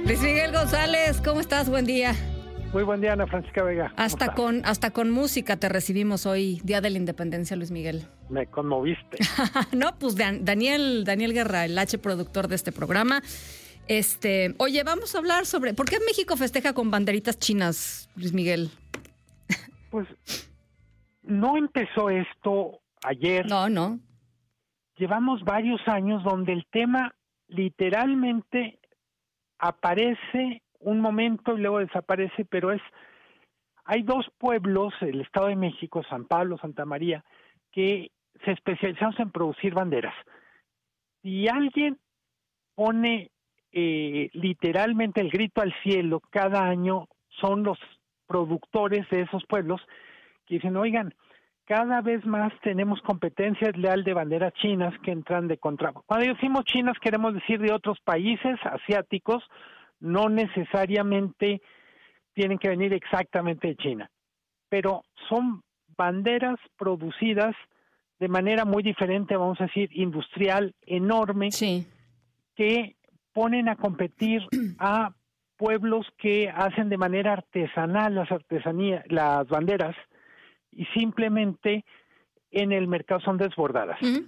Luis Miguel González, ¿cómo estás? Buen día. Muy buen día, Ana Francisca Vega. Hasta con música te recibimos hoy, Día de la Independencia, Luis Miguel. Me conmoviste. No, pues Daniel Guerra, el H productor de este programa. Oye, vamos a hablar sobre ¿por qué México festeja con banderitas chinas, Luis Miguel? Pues no empezó esto ayer. No. Llevamos varios años donde el tema literalmente aparece un momento y luego desaparece, pero hay dos pueblos, el Estado de México, San Pablo, Santa María, que se especializan en producir banderas. Si alguien pone literalmente el grito al cielo cada año, son los productores de esos pueblos que dicen, oigan, cada vez más tenemos competencia leal de banderas chinas que entran de contrabando. Cuando decimos chinas queremos decir de otros países asiáticos, no necesariamente tienen que venir exactamente de China, pero son banderas producidas de manera muy diferente, vamos a decir, industrial, enorme, sí, que ponen a competir a pueblos que hacen de manera artesanal las banderas, y simplemente en el mercado son desbordadas. Uh-huh.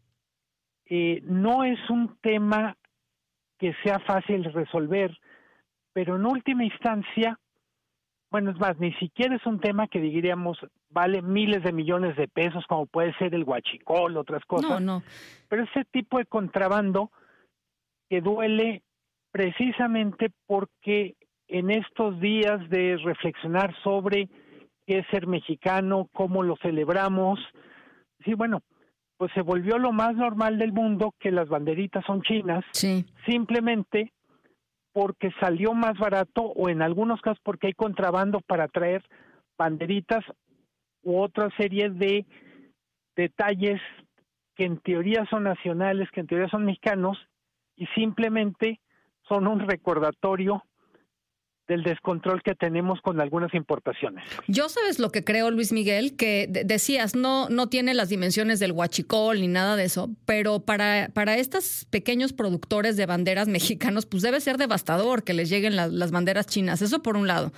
No es un tema que sea fácil de resolver, pero en última instancia, bueno, es más, ni siquiera es un tema que diríamos vale miles de millones de pesos, como puede ser el huachicol, otras cosas. No. Pero ese tipo de contrabando que duele precisamente porque en estos días de reflexionar sobre qué es ser mexicano, cómo lo celebramos, sí, bueno, pues se volvió lo más normal del mundo que las banderitas son chinas, sí, simplemente porque salió más barato o en algunos casos porque hay contrabando para traer banderitas u otra serie de detalles que en teoría son nacionales, que en teoría son mexicanos y simplemente son un recordatorio del descontrol que tenemos con algunas importaciones. Yo sabes lo que creo, Luis Miguel, que decías, no tiene las dimensiones del huachicol ni nada de eso, pero para estos pequeños productores de banderas mexicanos, pues debe ser devastador que les lleguen las banderas chinas, eso por un lado.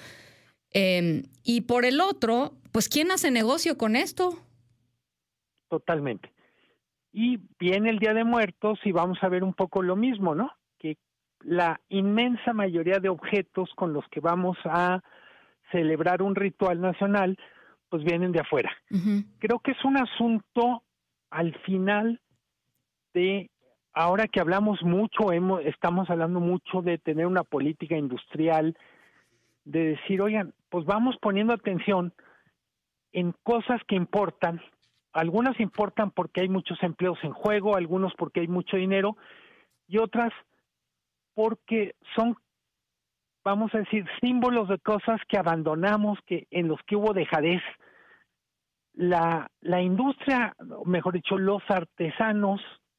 Y por el otro, pues ¿quién hace negocio con esto? Totalmente. Y viene el Día de Muertos y vamos a ver un poco lo mismo, ¿no? Que la inmensa mayoría de objetos con los que vamos a celebrar un ritual nacional, pues vienen de afuera. Uh-huh. Creo que es un asunto al final de, ahora que hablamos mucho, estamos hablando mucho de tener una política industrial, de decir, oigan, pues vamos poniendo atención en cosas que importan. Algunas importan porque hay muchos empleos en juego, algunos porque hay mucho dinero, y otras porque son, vamos a decir, símbolos de cosas que abandonamos, que en los que hubo dejadez. La industria, mejor dicho, los artesanos,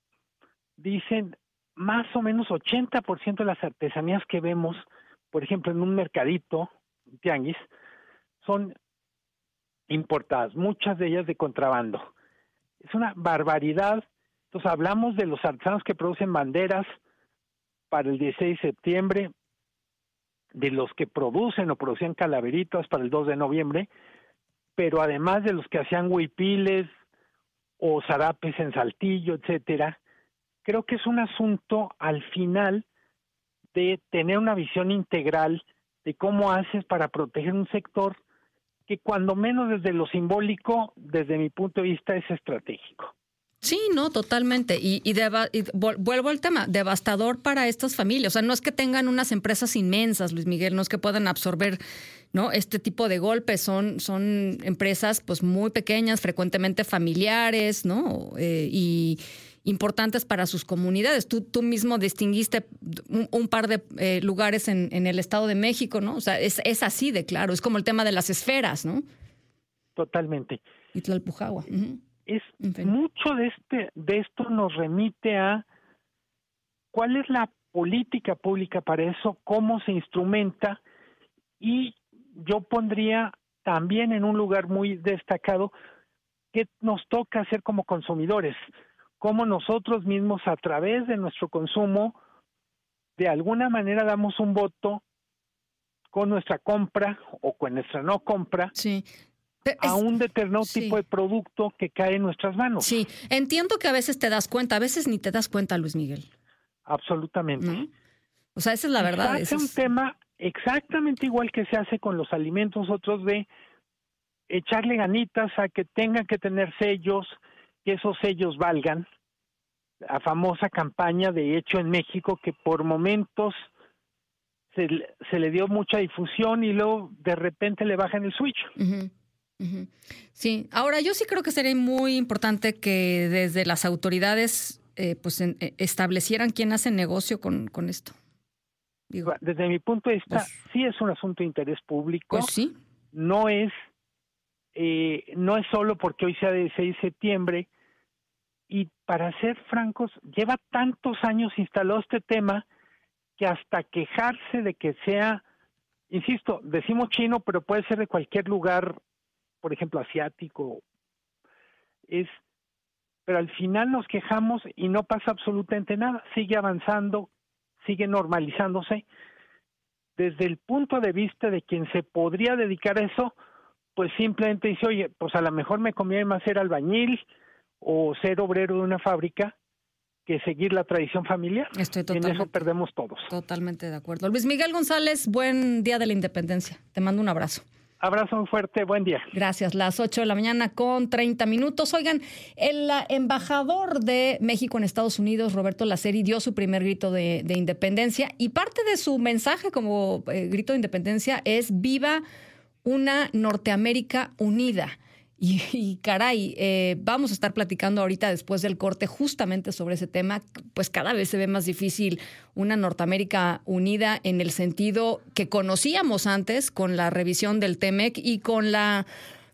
dicen más o menos 80% de las artesanías que vemos, por ejemplo, en un mercadito, un tianguis, son importadas, muchas de ellas de contrabando. Es una barbaridad. Entonces hablamos de los artesanos que producen banderas para el 16 de septiembre, de los que producen o producían calaveritas para el 2 de noviembre, pero además de los que hacían huipiles o zarapes en Saltillo, etcétera. Creo que es un asunto al final de tener una visión integral de cómo haces para proteger un sector que cuando menos desde lo simbólico, desde mi punto de vista, es estratégico. Sí, no, totalmente. Y vuelvo al tema, devastador para estas familias. O sea, no es que tengan unas empresas inmensas, Luis Miguel, no es que puedan absorber, ¿no?, este tipo de golpes. Son empresas pues muy pequeñas, frecuentemente familiares, ¿no? Y importantes para sus comunidades. Tú mismo distinguiste un par de lugares en el Estado de México, ¿no? O sea, es así de claro. Es como el tema de las esferas, ¿no? Totalmente. Y Tlalpujahua. Uh-huh. Mucho de esto nos remite a cuál es la política pública para eso, cómo se instrumenta, y yo pondría también en un lugar muy destacado qué nos toca hacer como consumidores, cómo nosotros mismos a través de nuestro consumo de alguna manera damos un voto con nuestra compra o con nuestra no compra Sí. a un determinado tipo de producto que cae en nuestras manos. Sí, entiendo que a veces te das cuenta, a veces ni te das cuenta, Luis Miguel. Absolutamente. ¿No? O sea, esa es la verdad. Se hace un tema exactamente igual que se hace con los alimentos, otros de echarle ganitas a que tengan que tener sellos, que esos sellos valgan. La famosa campaña de Hecho en México, que por momentos se le dio mucha difusión y luego de repente le bajan el switch. Uh-huh. Uh-huh. Sí, ahora yo sí creo que sería muy importante que desde las autoridades establecieran quién hace negocio con esto. Digo, desde mi punto de vista, sí es un asunto de interés público. Pues sí. No es solo porque hoy sea de 6 de septiembre. Y para ser francos, lleva tantos años instalado este tema que hasta quejarse de que sea, insisto, decimos chino, pero puede ser de cualquier lugar, por ejemplo, asiático, pero al final nos quejamos y no pasa absolutamente nada, sigue avanzando, sigue normalizándose. Desde el punto de vista de quien se podría dedicar a eso, pues simplemente dice, oye, pues a lo mejor me conviene más ser albañil o ser obrero de una fábrica que seguir la tradición familiar. En eso perdemos todos. Totalmente de acuerdo. Luis Miguel González, buen día de la Independencia. Te mando un abrazo. Abrazo muy fuerte, buen día. Gracias, las 8:30 a.m. Oigan, el embajador de México en Estados Unidos, Roberto Laceri, dio su primer grito de independencia y parte de su mensaje como grito de independencia es viva una Norteamérica unida. Y caray, vamos a estar platicando ahorita después del corte justamente sobre ese tema, pues cada vez se ve más difícil una Norteamérica unida en el sentido que conocíamos antes con la revisión del TEMEC y con la,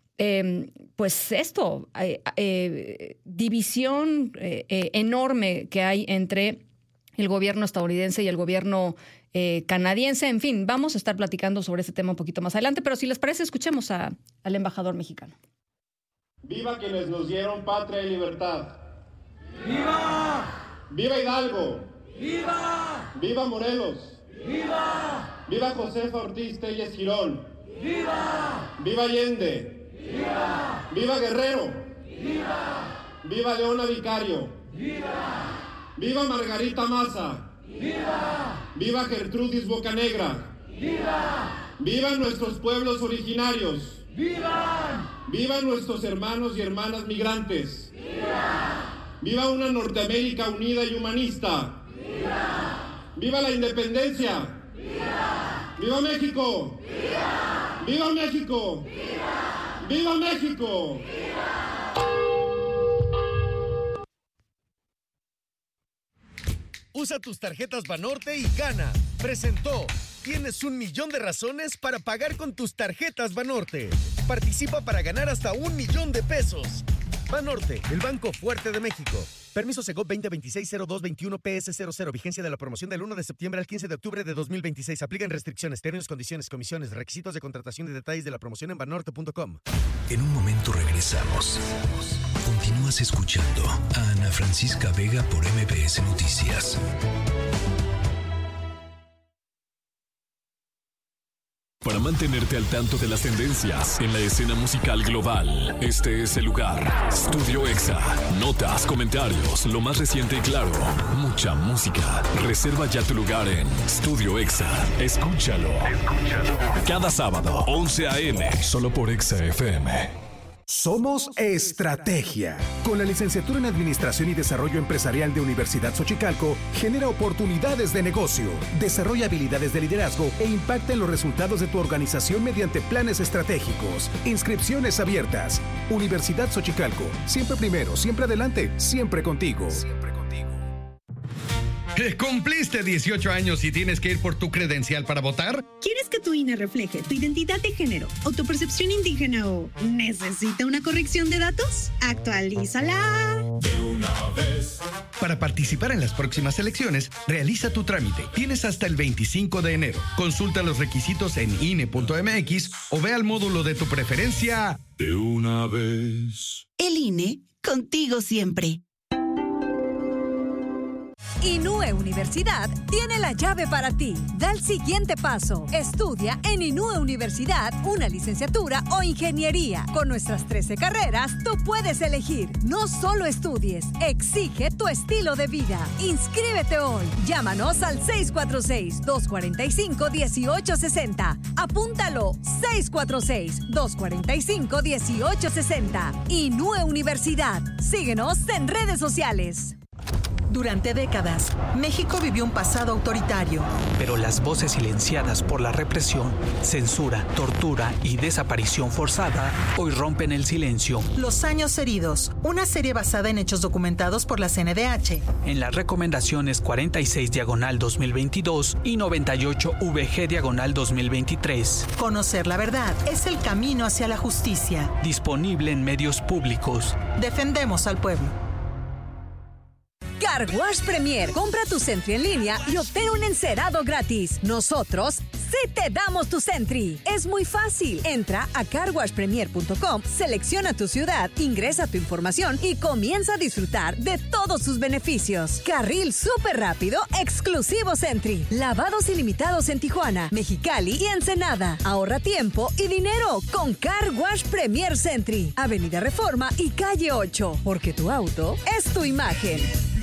división enorme que hay entre el gobierno estadounidense y el gobierno canadiense. En fin, vamos a estar platicando sobre ese tema un poquito más adelante, pero si les parece, escuchemos al embajador mexicano. ¡Viva quienes nos dieron patria y libertad! ¡Viva! ¡Viva Hidalgo! ¡Viva! ¡Viva Morelos! ¡Viva! ¡Viva Josefa Ortiz Telles Girón! ¡Viva! ¡Viva Allende! ¡Viva! ¡Viva Guerrero! ¡Viva! ¡Viva Leona Vicario! ¡Viva! ¡Viva Margarita Maza! ¡Viva! ¡Viva Gertrudis Bocanegra! ¡Viva! ¡Viva nuestros pueblos originarios! ¡Viva! ¡Viva nuestros hermanos y hermanas migrantes! ¡Viva! ¡Viva una Norteamérica unida y humanista! ¡Viva! ¡Viva la independencia! ¡Viva! ¡Viva México! ¡Viva! ¡Viva México! ¡Viva! ¡Viva México! ¡Viva! Usa tus tarjetas Banorte y gana. Presentó. Tienes 1,000,000 de razones para pagar con tus tarjetas Banorte. Participa para ganar hasta 1,000,000 de pesos. Banorte, el banco fuerte de México. Permiso Segov 2026-0221-PS00. Vigencia de la promoción del 1 de septiembre al 15 de octubre de 2026. Aplican restricciones, términos, condiciones, comisiones, requisitos de contratación y detalles de la promoción en banorte.com. En un momento regresamos. Continúas escuchando a Ana Francisca Vega por MBS Noticias. Para mantenerte al tanto de las tendencias en la escena musical global, este es el lugar. Studio Exa. Notas, comentarios, lo más reciente y claro. Mucha música. Reserva ya tu lugar en Studio Exa. Escúchalo. Cada sábado, 11 a.m. Solo por Exa FM. Somos Estrategia. Con la licenciatura en Administración y Desarrollo Empresarial de Universidad Xochicalco, genera oportunidades de negocio, desarrolla habilidades de liderazgo e impacta en los resultados de tu organización mediante planes estratégicos. Inscripciones abiertas. Universidad Xochicalco. Siempre primero, siempre adelante, siempre contigo. ¿Cumpliste 18 años y tienes que ir por tu credencial para votar? ¿Quieres que tu INE refleje tu identidad de género o tu percepción indígena o necesita una corrección de datos? ¡Actualízala! De una vez. Para participar en las próximas elecciones, realiza tu trámite. Tienes hasta el 25 de enero. Consulta los requisitos en INE.mx o ve al módulo de tu preferencia. De una vez. El INE, contigo siempre. Inúe Universidad tiene la llave para ti. Da el siguiente paso. Estudia en Inúe Universidad una licenciatura o ingeniería. Con nuestras 13 carreras, tú puedes elegir. No solo estudies, exige tu estilo de vida. Inscríbete hoy. Llámanos al 646-245-1860. Apúntalo, 646-245-1860. Inúe Universidad. Síguenos en redes sociales. Durante décadas, México vivió un pasado autoritario. Pero las voces silenciadas por la represión, censura, tortura y desaparición forzada hoy rompen el silencio. Los años heridos, una serie basada en hechos documentados por la CNDH. En las recomendaciones 46/2022 y 98/VG/2023. Conocer la verdad es el camino hacia la justicia. Disponible en medios públicos. Defendemos al pueblo. Car Wash Premier. Compra tu Sentry en línea y obtén un encerado gratis. Nosotros sí te damos tu Sentry. Es muy fácil. Entra a carwashpremier.com, selecciona tu ciudad, ingresa tu información y comienza a disfrutar de todos sus beneficios. Carril súper rápido, exclusivo Sentry. Lavados ilimitados en Tijuana, Mexicali y Ensenada. Ahorra tiempo y dinero con Car Wash Premier Sentry. Avenida Reforma y Calle 8. Porque tu auto es tu imagen.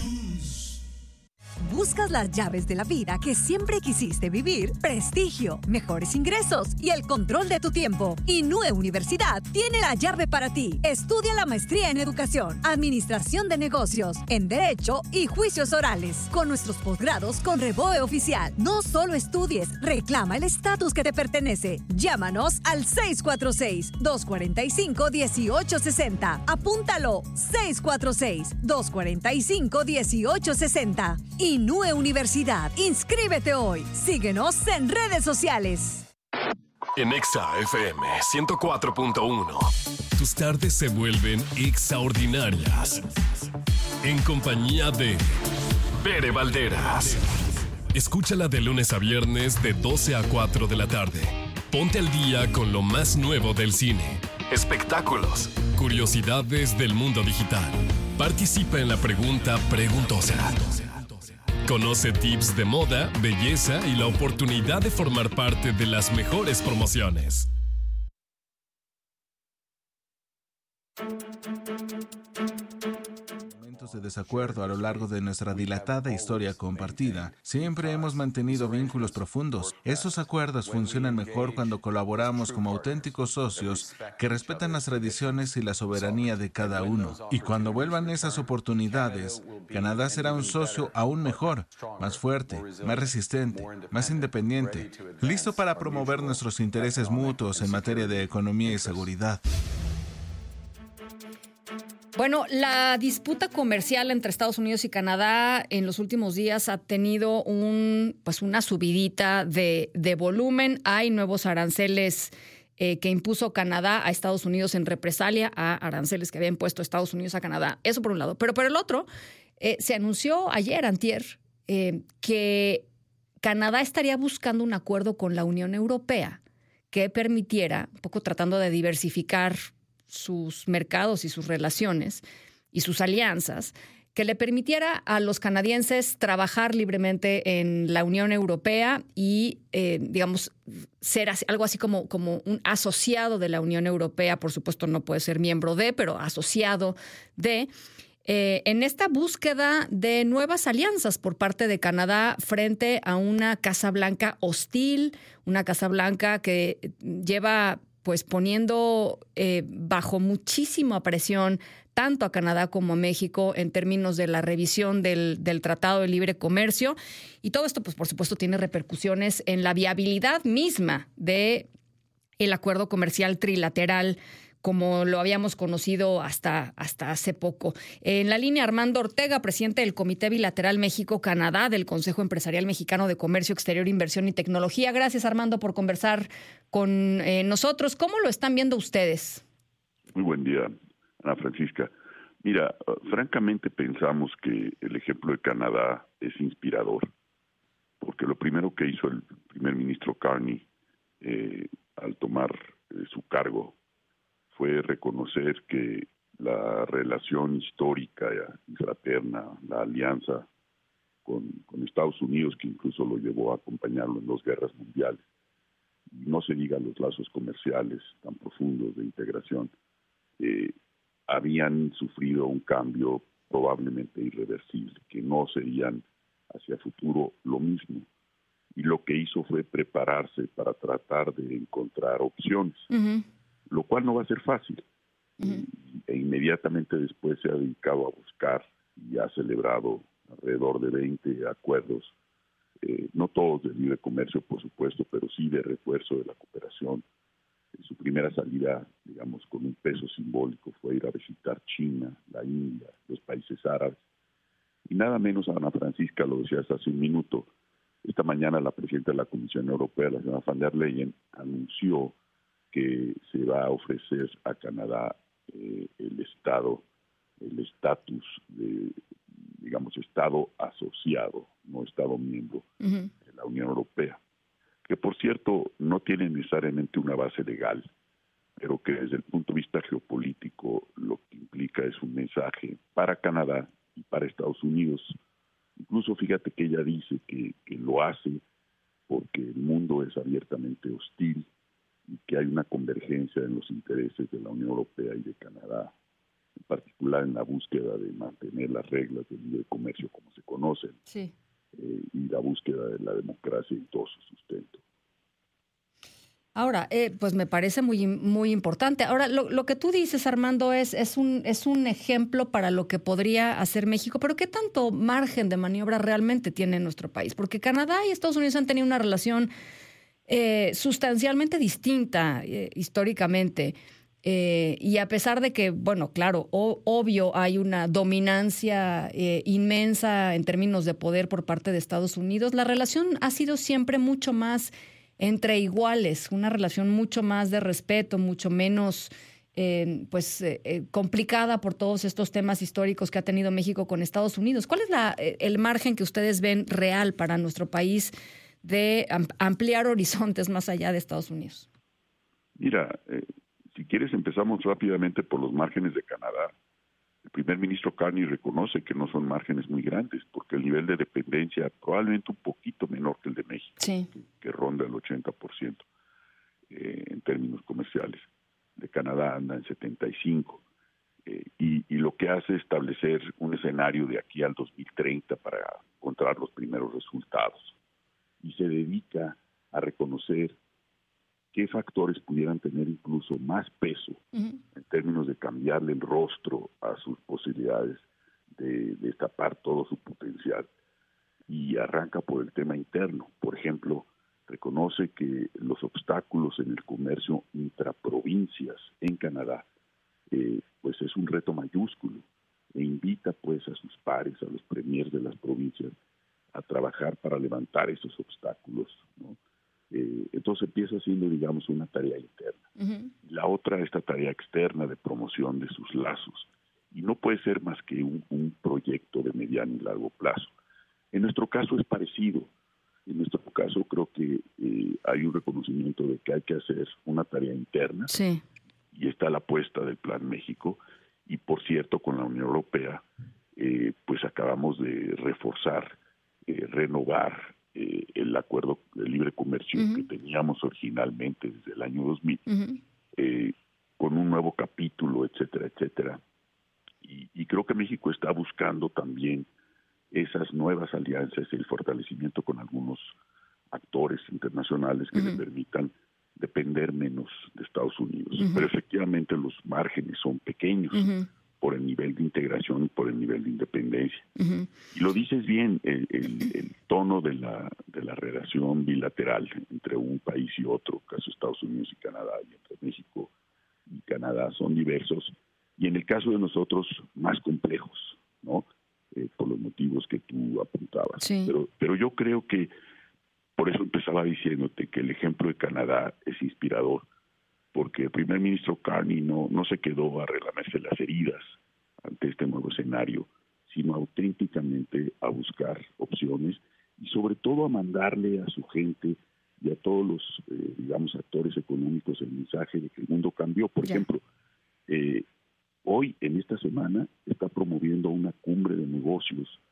¿Buscas las llaves de la vida que siempre quisiste vivir? Prestigio, mejores ingresos y el control de tu tiempo. Inúe Universidad tiene la llave para ti. Estudia la maestría en Educación, Administración de Negocios, en Derecho y Juicios Orales. Con nuestros posgrados con Reboe Oficial. No solo estudies, reclama el estatus que te pertenece. Llámanos al 646-245-1860. Apúntalo, 646-245-1860. Inúe Universidad. Inscríbete hoy. Síguenos en redes sociales. En Exa FM 104.1, tus tardes se vuelven extraordinarias. En compañía de Bere Valderas. Escúchala de lunes a viernes de 12 a 4 de la tarde. Ponte al día con lo más nuevo del cine, espectáculos, curiosidades del mundo digital. Participa en la pregunta preguntosa. Conoce tips de moda, belleza y la oportunidad de formar parte de las mejores promociones. De desacuerdo a lo largo de nuestra dilatada historia compartida, siempre hemos mantenido vínculos profundos. Esos acuerdos funcionan mejor cuando colaboramos como auténticos socios que respetan las tradiciones y la soberanía de cada uno. Y cuando vuelvan esas oportunidades, Canadá será un socio aún mejor, más fuerte, más resistente, más independiente, listo para promover nuestros intereses mutuos en materia de economía y seguridad. Bueno, la disputa comercial entre Estados Unidos y Canadá en los últimos días ha tenido una subidita de volumen. Hay nuevos aranceles que impuso Canadá a Estados Unidos en represalia a aranceles que había impuesto Estados Unidos a Canadá. Eso por un lado. Pero por el otro, se anunció ayer, antier, que Canadá estaría buscando un acuerdo con la Unión Europea que permitiera, un poco tratando de diversificar sus mercados y sus relaciones y sus alianzas, que le permitiera a los canadienses trabajar libremente en la Unión Europea y, ser algo así como un asociado de la Unión Europea. Por supuesto, no puede ser miembro de, pero asociado de, en esta búsqueda de nuevas alianzas por parte de Canadá frente a una Casa Blanca hostil, una Casa Blanca que lleva poniendo bajo muchísima presión tanto a Canadá como a México en términos de la revisión del Tratado de Libre Comercio. Y todo esto, por supuesto, tiene repercusiones en la viabilidad misma del acuerdo comercial trilateral como lo habíamos conocido hasta hace poco. En la línea, Armando Ortega, presidente del Comité Bilateral México-Canadá del Consejo Empresarial Mexicano de Comercio Exterior, Inversión y Tecnología. Gracias, Armando, por conversar con nosotros. ¿Cómo lo están viendo ustedes? Muy buen día, Ana Francisca. Mira, francamente pensamos que el ejemplo de Canadá es inspirador, porque lo primero que hizo el primer ministro Carney al tomar su cargo fue reconocer que la relación histórica y fraterna, la alianza con Estados Unidos, que incluso lo llevó a acompañarlo en 2 guerras mundiales. Y no se diga los lazos comerciales tan profundos de integración, habían sufrido un cambio probablemente irreversible, que no serían hacia futuro lo mismo. Y lo que hizo fue prepararse para tratar de encontrar opciones, lo cual no va a ser fácil. E inmediatamente después se ha dedicado a buscar y ha celebrado alrededor de 20 acuerdos, no todos de libre comercio, por supuesto, pero sí de refuerzo de la cooperación. Su primera salida, digamos, con un peso simbólico fue ir a visitar China, la India, los países árabes. Y nada menos, Ana Francisca, lo decías hace un minuto, esta mañana la presidenta de la Comisión Europea, la señora van der Leyen, anunció que se va a ofrecer a Canadá el estatus de, digamos, Estado asociado, no Estado miembro de la Unión Europea, que por cierto no tiene necesariamente una base legal, pero que desde el punto de vista geopolítico lo que implica es un mensaje para Canadá y para Estados Unidos. Incluso fíjate que ella dice que lo hace porque el mundo es abiertamente hostil y que hay una convergencia en los intereses de la Unión Europea y de Canadá, en particular en la búsqueda de mantener las reglas del libre comercio como se conocen, y la búsqueda de la democracia y todo su sustento. Ahora, pues me parece muy, muy importante. Ahora, lo que tú dices, Armando, es un ejemplo para lo que podría hacer México, pero ¿qué tanto margen de maniobra realmente tiene nuestro país? Porque Canadá y Estados Unidos han tenido una relación sustancialmente distinta históricamente. Y a pesar de que, bueno, claro, obvio hay una dominancia inmensa en términos de poder por parte de Estados Unidos, la relación ha sido siempre mucho más entre iguales, una relación mucho más de respeto, mucho menos complicada por todos estos temas históricos que ha tenido México con Estados Unidos. ¿Cuál es el margen que ustedes ven real para nuestro país de ampliar horizontes más allá de Estados Unidos? Mira, si quieres empezamos rápidamente por los márgenes de Canadá. El primer ministro Carney reconoce que no son márgenes muy grandes, porque el nivel de dependencia probablemente un poquito menor que el de México, que ronda el 80% en términos comerciales. De Canadá anda en 75%. Y lo que hace es establecer un escenario de aquí al 2030 para encontrar los primeros resultados. Y se dedica a reconocer qué factores pudieran tener incluso más peso en términos de cambiarle el rostro a sus posibilidades de destapar todo su potencial. Y arranca por el tema interno. Por ejemplo, reconoce que los obstáculos en el comercio intraprovincias en Canadá pues es un reto mayúsculo e invita pues a sus pares, a los premiers de las provincias, a trabajar para levantar esos obstáculos, ¿no? Entonces empieza siendo, digamos, una tarea interna. La otra, esta tarea externa de promoción de sus lazos. Y no puede ser más que un proyecto de mediano y largo plazo. En nuestro caso es parecido. En nuestro caso creo que hay un reconocimiento de que hay que hacer una tarea interna. Sí. Y está la apuesta del Plan México. Y por cierto, con la Unión Europea, pues acabamos de reforzar, renovar el acuerdo de libre comercio que teníamos originalmente desde el año 2000, con un nuevo capítulo, etcétera, etcétera. Y creo que México está buscando también esas nuevas alianzas y el fortalecimiento con algunos actores internacionales que le permitan depender menos de Estados Unidos. Pero efectivamente los márgenes son pequeños por el nivel de integración y por el nivel de independencia. Y lo dices bien, el tono de la relación bilateral entre un país y otro, caso Estados Unidos y Canadá, y entre México y Canadá, son diversos, y en el caso de nosotros, más complejos, ¿no? Por los motivos que tú apuntabas. Sí. Pero yo creo que, por eso empezaba diciéndote que el ejemplo de Canadá es inspirador, porque el primer ministro Carney no se quedó a relamerse las heridas ante este nuevo escenario, sino auténticamente a buscar opciones y sobre todo a mandarle a su gente y a todos los, digamos, actores económicos el mensaje de que el mundo cambió. Por ejemplo, hoy, en esta semana, está promoviendo una cumbre de negocios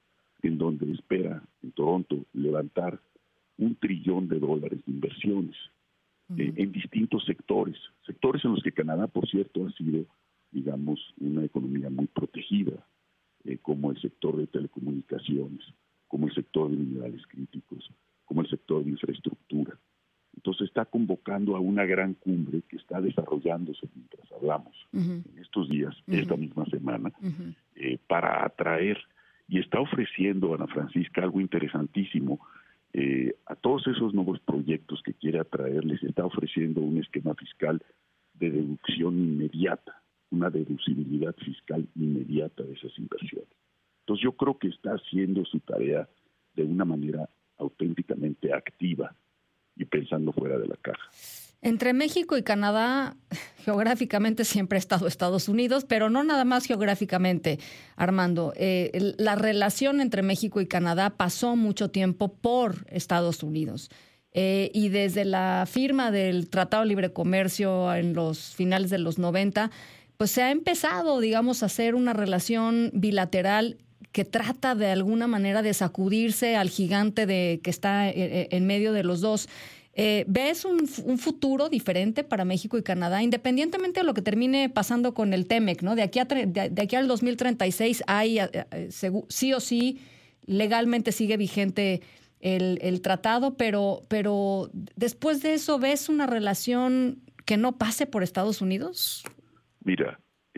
en donde espera, en Toronto, levantar $1 trillón de inversiones en distintos sectores en los que Canadá, por cierto, ha sido, digamos, una economía muy protegida, como el sector de telecomunicaciones, como el sector de minerales críticos, como el sector de infraestructura. Entonces está convocando a una gran cumbre que está desarrollándose mientras hablamos en estos días, esta misma semana, para atraer, y está ofreciendo, Ana Francisca, algo interesantísimo. A todos esos nuevos proyectos que quiere atraer, les está ofreciendo un esquema fiscal de deducción inmediata, una deducibilidad fiscal inmediata de esas inversiones. Entonces yo creo que está haciendo su tarea de una manera auténticamente activa y pensando fuera de la caja. Entre México y Canadá, geográficamente siempre ha estado Estados Unidos, pero no nada más geográficamente, Armando. La relación entre México y Canadá pasó mucho tiempo por Estados Unidos. Y desde la firma del Tratado de Libre Comercio en los finales de los 90, pues se ha empezado, digamos, a hacer una relación bilateral que trata de alguna manera de sacudirse al gigante que está en medio de los dos. ¿Ves un futuro diferente para México y Canadá, independientemente de lo que termine pasando con el TEMEC, ¿no? De aquí al 2036 hay, sí o sí, legalmente sigue vigente el tratado, pero después de eso, ¿ves una relación que no pase por Estados Unidos? Mira,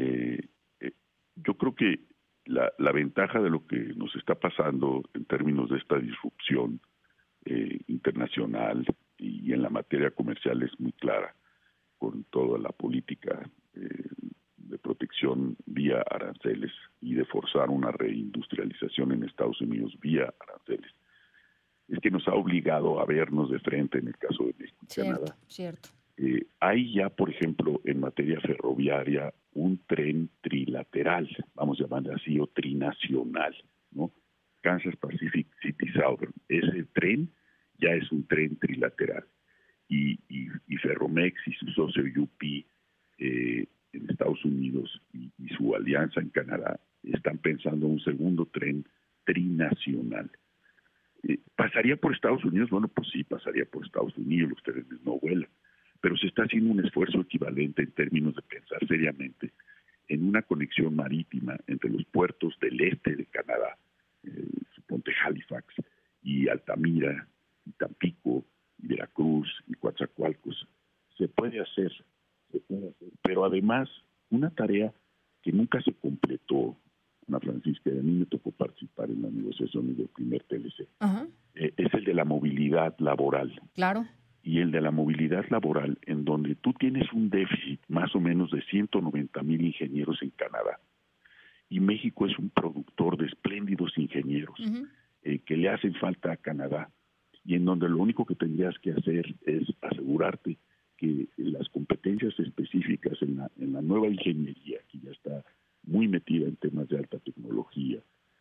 yo creo que la ventaja de lo que nos está pasando en términos de esta disrupción internacional y en la materia comercial es muy clara, con toda la política de protección vía aranceles y de forzar una reindustrialización en Estados Unidos vía aranceles. Es que nos ha obligado a vernos de frente en el caso de México y Canadá. Cierto. Hay ya, por ejemplo, en materia ferroviaria, un tren trilateral, vamos a llamarle así, o trinacional, ¿no? Kansas Pacific City Southern. Ese tren ya es un tren trilateral. Y Ferromex y su socio UP en Estados Unidos y su alianza en Canadá están pensando en un segundo tren trinacional. ¿Pasaría por Estados Unidos? Bueno, pues sí, pasaría por Estados Unidos, los trenes no vuelan. Pero se está haciendo un esfuerzo equivalente en términos de pensar seriamente en una conexión marítima entre los puertos del este de Canadá, suponte Halifax, y Altamira, y Tampico, y Veracruz, y Coatzacoalcos. Se puede hacer, pero además una tarea que nunca se completó, Ana Francisca, y a mí me tocó participar en las negociaciones del primer TLC, es el de la movilidad laboral. Claro. Y el de la movilidad laboral, en donde tú tienes un déficit más o menos de 190,000 ingenieros en Canadá, y México es un productor de espléndidos ingenieros que le hacen falta a Canadá, y en donde lo único que tendrías que hacer es asegurarte que las competencias específicas en la nueva ingeniería, que ya está muy metida en temas de alta tecnología,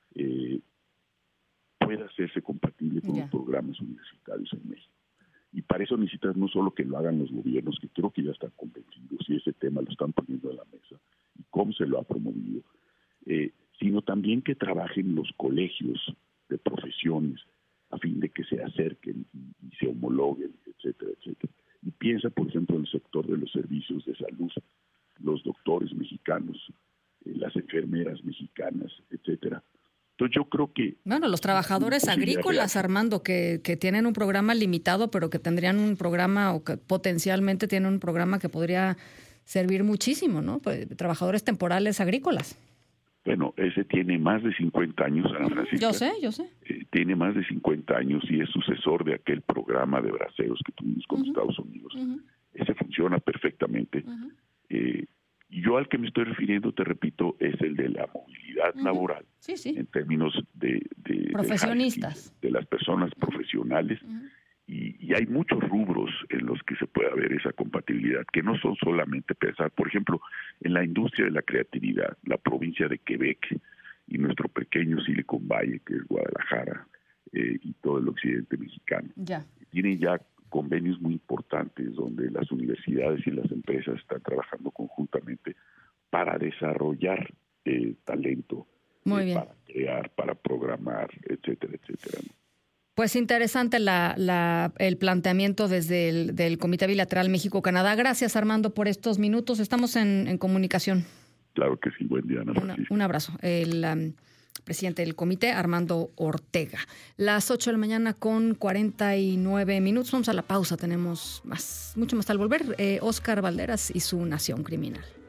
pueda hacerse compatible con los programas universitarios en México. Y para eso necesitas no solo que lo hagan los gobiernos, que creo que ya están convencidos y ese tema lo están poniendo en la mesa y cómo se lo ha promovido, sino también que trabajen los colegios de profesiones a fin de que se acerquen y se homologuen, etcétera, etcétera. Y piensa, por ejemplo, en el sector de los servicios de salud, los doctores mexicanos, las enfermeras mexicanas, etcétera. Entonces yo creo que... Bueno, los trabajadores agrícolas, Armando, que tienen un programa limitado, pero que tendrían un programa o que potencialmente tienen un programa que podría servir muchísimo, ¿no? Pues, trabajadores temporales agrícolas. Bueno, ese tiene más de 50 años, Ana Francisca. Yo sé. Tiene más de 50 años y es sucesor de aquel programa de braceros que tuvimos con Estados Unidos. Ese funciona perfectamente. Y yo al que me estoy refiriendo, te repito, es el de la movilidad laboral, en términos de profesionistas, de las personas profesionales, y hay muchos rubros en los que se puede ver esa compatibilidad, que no son solamente pensar, por ejemplo, en la industria de la creatividad, la provincia de Quebec y nuestro pequeño Silicon Valley, que es Guadalajara, y todo el occidente mexicano. Tienen ya convenios muy importantes donde las universidades y las empresas están trabajando conjuntamente para desarrollar talento Muy bien. Para crear, para programar, etcétera, etcétera, ¿no? Pues interesante el planteamiento desde el Comité Bilateral México-Canadá. Gracias, Armando, por estos minutos. Estamos en comunicación. Claro que sí. Buen día, Ana Francisca. Un abrazo. El presidente del comité, Armando Ortega. Las 8 de la mañana con 49 minutos. Vamos a la pausa. Tenemos mucho más al volver. Óscar Valderas y su Nación Criminal.